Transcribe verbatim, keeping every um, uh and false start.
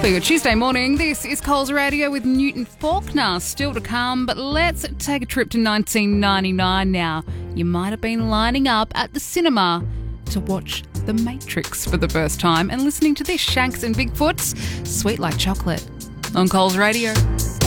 For your Tuesday morning, this is Coles Radio with Newton Faulkner. Still to come, but let's take a trip to nineteen ninety-nine now. You might have been lining up at the cinema to watch The Matrix for the first time and listening to this, Shanks and Bigfoot's Sweet Like Chocolate on Coles Radio.